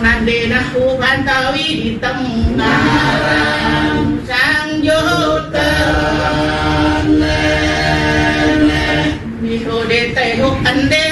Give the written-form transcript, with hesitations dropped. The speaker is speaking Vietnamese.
nande na hubantawi di tenggaran sang yotan ni hode tehuk ande